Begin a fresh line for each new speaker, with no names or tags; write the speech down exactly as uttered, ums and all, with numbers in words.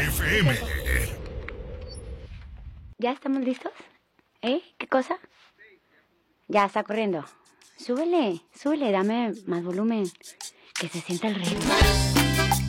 F M.
¿Ya estamos listos? ¿Eh? ¿Qué cosa? Ya está corriendo. Súbele, súbele, dame más volumen. Que se sienta el ritmo.